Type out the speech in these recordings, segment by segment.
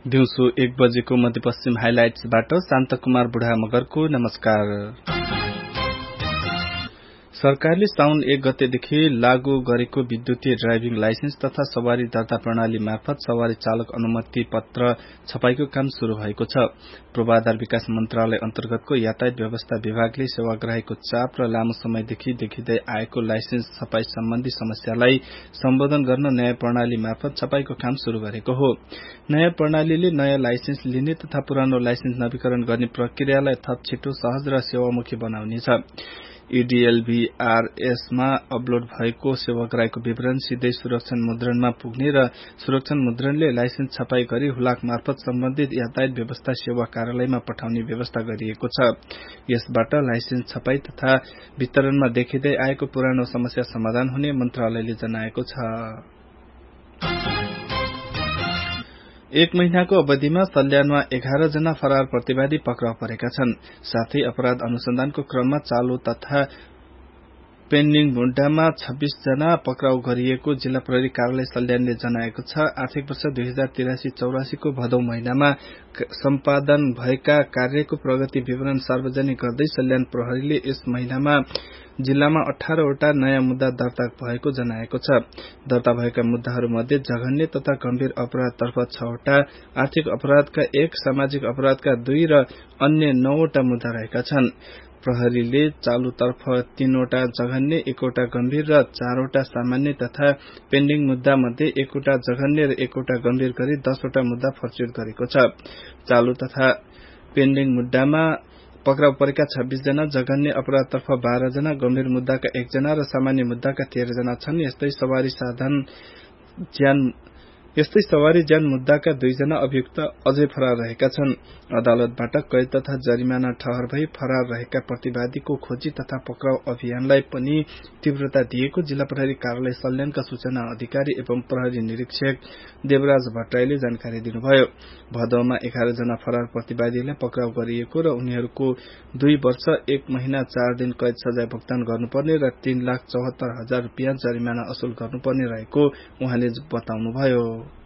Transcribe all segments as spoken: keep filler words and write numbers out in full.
दिउँसो एक बजेको मध्यपश्चिम हाइलाइट्सबाट शान्तकुमार बुढा मगरको नमस्कार। सरकारले साउन एक गतेदेखि लागू गरेको विद्युतीय ड्राइभिङ लाइसेन्स तथा सवारी दर्ता प्रणाली मार्फत सवारी चालक अनुमति पत्र छपाईको काम शुरू भएको छ। पूर्वाधार विकास मन्त्रालय अन्तर्गतको यातायात व्यवस्था विभागले सेवाग्राहीको चाप र लामो समयदेखि देखिँदै आएको लाइसेन्स छपाई सम्बन्धी समस्यालाई सम्बोधन गर्न नयाँ प्रणाली मार्फत छपाईको काम शुरू गरेको हो। नयाँ प्रणालीले नयाँ लाइसेन्स लिने तथा पुरानो लाइसेन्स नवीकरण गर्ने प्रक्रियालाई थप छिटो, सहज र सेवामुखी बनाउनेछ। ईडीएलभीआरएस मा अपलोड भएको सेवाग्राहीको विवरण सिधै सुरक्षण मुद्रणमा पुग्ने र सुरक्षण मुद्रणले लाइसेन्स छपाई गरी हुलाक मार्फत सम्बन्धित यातायात व्यवस्था सेवा कार्यालयमा पठाउने व्यवस्था गरिएको छ। यसबाट लाइसेन्स छपाई तथा वितरणमा देखिँदै आएको पुरानो समस्या समाधान हुने मन्त्रालयले जनाएको छ। एक महिनाको अवधिमा सल्यानमा एघार जना फरार प्रतिवादी पक्राउ परेका छन्। साथै अपराध अनुसन्धानको क्रममा चालू तथा पेन्डिङ मुद्दामा छब्बीस जना पक्राउ गरिएको जिल्ला प्रहरी कार्यालय सल्यानले जनाएको छ। आर्थिक वर्ष दुई हजार तिरासी चौरासी को भदौ महिनामा सम्पादन भएका कार्यको प्रगति विवरण सार्वजनिक गर्दै सल्यान प्रहरीले यस महिनामा जिल्लामा अठार वटा नयाँ मुद्दा दर्ता भएको जनाएको छ। दर्ता भएका मुद्दाहरूमध्ये जघन्य तथा गम्भीर अपराधतर्फ छवटा, आर्थिक अपराधका एक, सामाजिक अपराधका दुई र अन्य नौवटा मुद्दा रहेका छन्। प्रहरीले चालूतर्फ तीनवटा जघन्य, एकवटा गम्भीर र चारवटा सामान्य तथा पेन्डिङ मुद्दा मध्ये एकवटा जघन्य र एकवटा गम्भीर गरी दसवटा मुद्दा फर्च्युट गरेको छ। चालू तथा पेन्डिङ मुद्दामा पक्राउ परेका छब्बीस जना, जघन्य अपराधतर्फ बाह्र जना, गम्भीर मुद्दाका एक जना र सामान्य मुद्दाका तेह्र जना छन्। यस्तै सवारी साधन ज्यान यस्तै सवारी ज्यान मुद्दाका दुई जना अभियुक्त अझै फरार रहेका छन्। अदालतबाट कैद तथा जरिमाना ठहर भई फरार रहेका प्रतिवादीको खोजी तथा पक्राउ अभियानलाई पनि तीव्रता दिएको जिल्ला प्रहरी कार्यालय सल्यानका सूचना अधिकारी एवं प्रहरी निरीक्षक देवराज भट्टराईले जानकारी दिनुभयो। भदौमा एघार जना फरार प्रतिवादीलाई पक्राउ गरिएको र उनीहरूको दुई वर्ष एक महिना चार दिन कैद सजाय भुक्तान गर्नुपर्ने र तीन लाख चौहत्तर हजार रूपियाँ जरिमाना असुल गर्नुपर्ने रहेको उहाँले बताउनुभयो।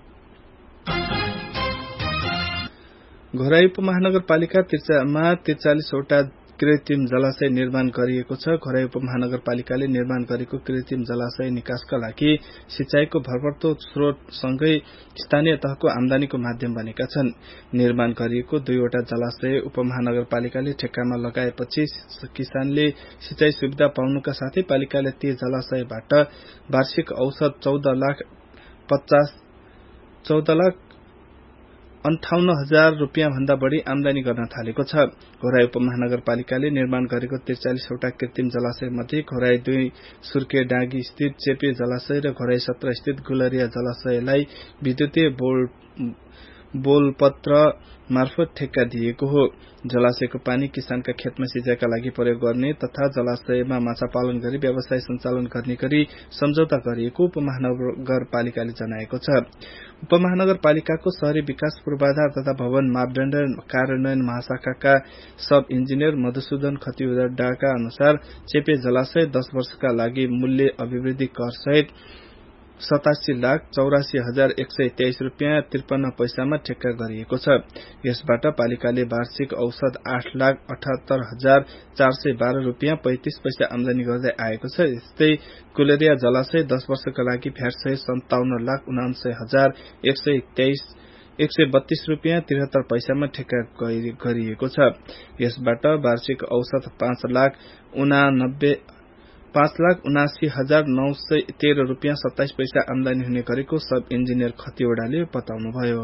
घोराई उपमहानगरपालिका तिर्चामा त्रिचालिस वटा कृत्रिम जलाशय निर्माण गरिएको छ। घोराई उपमहानगरपालिकाले निर्माण गरेको कृत्रिम जलाशय निकासका लागि सिंचाईको भरपर्दो स्रोतसँगै स्थानीय तहको आमदानीको माध्यम बनेका छन्। निर्माण गरिएको दुईवटा जलाशय उपमहानगरपालिकाले ठेक्कामा लगाएपछि किसानले सिंचाई सुविधा पाउनुका साथै पालिकाले ती जलाशयबाट वार्षिक औसत चौध लाख पचास चौध लाख अन्ठाउन्न हजार रूपियाँ भन्दा बढ़ी आमदानी गर्न थालेको छ। घोराई उपमहानगरपालिकाले निर्माण गरेको त्रिचालिस वटा कृत्रिम जलाशय मध्ये घोराई दुई सुर्के डाँगी स्थित चेपे जलाशय र घोराई सत्र स्थित गुलरिया जलाशयलाई विद्युतीय बोलपत्र मार्फत ठेक्का दिएको हो। जलाशयको पानी किसानका खेतमा सिंचाईका लागि प्रयोग गर्ने तथा जलाशयमा माछा पालन गरी व्यवसाय सञ्चालन गर्ने गरी सम्झौता गरिएको उपमहानगरपालिकाले जनाएको छ। उपमहानगरपालिकाको शहरी विकास पूर्वाधार तथा भवन मापदण्ड कार्यान्वयन महाशाखाका सब इन्जिनियर मधुसूदन खतिवड़ाका अनुसार चेपे जलाशय दस वर्षका लागि मूल्य अभिवृद्धि कर सहित सतासी लाख चौरासी हजार एक सय तेइस रूपियाँ त्रिपन्न पैसामा ठेक्का गरिएको छ। यसबाट पालिकाले वार्षिक औसत आठ लाख अठहत्तर हजार चार सय बाह्र रूपियाँ पैंतिस पैसा आमदानी गर्दै आएको छ। यस्तै कुलेरिया जलाशय दस वर्षका लागि भ्याट सहित सन्ताउन्न लाख उनान्सय हजार एक सय तेइस एक सय बत्तीस रूपियाँ त्रिहत्तर पैसामा ठेक्का गरिएको छ। यसबाट वार्षिक औसत पाँच लाख उनानब्बे पाँच लाख उनासी हजार नौ सय तेह्र रूपियाँ सत्ताइस पैसा आमदानी हुने गरेको सब इन्जिनियर खतिवड़ाले बताउनुभयो।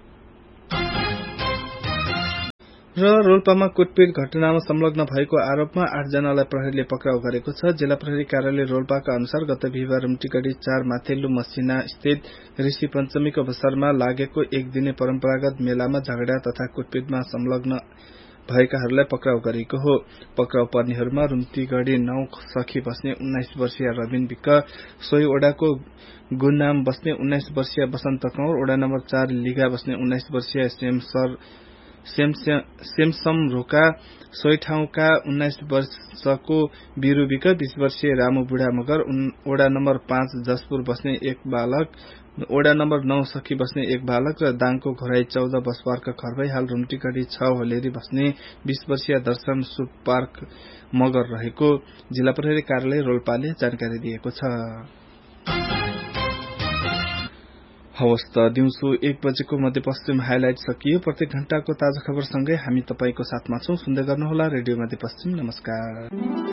र रोल्पामा कुटपिट घटनामा संलग्न भएको आरोपमा आठ जनालाई प्रहरीले पक्राउ गरेको छ। जिल्ला प्रहरी कार्यालय रोल्पाका अनुसार गत बिहिबार रुम्टीगढ़ी चार माथिल्लो मसिना स्थित ऋषि पञ्चमीको अवसरमा लागेको एक दिने परम्परागत मेलामा झगडा तथा कुटपिटमा संलग्न भएकाहरूलाई पक्राउ गरेको हो। पक्राउ पर्नेहरूमा रुम्टीगढ़ी नौ सखी बस्ने उन्नाइस वर्षीय रबिन विक, सोही ओडाको गुनाम बस्ने उन्नाइस वर्षीय बसन्त कौर, ओडा नम्बर चार लिगा बस्ने उन्नाइस वर्षीय सेमसर सेमसम रोका, सोही ठाउँका उन्नाइस वर्षको बिरू विक, बीस वर्षीय रामु बुढा मगर, ओडा नम्बर पाँच जसपुर बस्ने एक बालक, ओडा नम्बर नौ सखी बस्ने एक बालक र दाङको घोराई चौध बसपार्क खरबाई हाल रुम्टीगढ़ी छ होलेरी बस्ने बीस वर्षीय दर्शन सुपार्क मगर रहेको जिल्ला प्रहरी कार्यालय रोल्पाले जानकारी दिएको छ। हवस् त दिउँसो एक बजेको मध्यपश्चिम हाइलाइट सकियो। प्रत्येक घण्टाको ताजा खबरसँगै हामी तपाईको साथमा छौं। सुन्दै गर्नुहोला रेडियो मध्यपश्चिम। नमस्कार।